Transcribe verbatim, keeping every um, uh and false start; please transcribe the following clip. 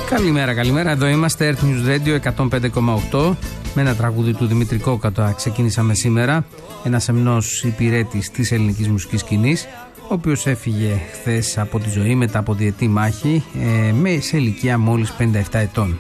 Καλημέρα, καλημέρα. Εδώ είμαστε, Earth News Radio εκατόν πέντε κόμμα οκτώ. Με ένα τραγούδι του Δημήτρη Κόκατα ξεκίνησαμε σήμερα. Ένας σεμνός υπηρέτης της ελληνικής μουσικής σκηνής, ο οποίος έφυγε χθες από τη ζωή μετά από διετή μάχη, ε, με, σε ηλικία μόλις πενήντα επτά ετών.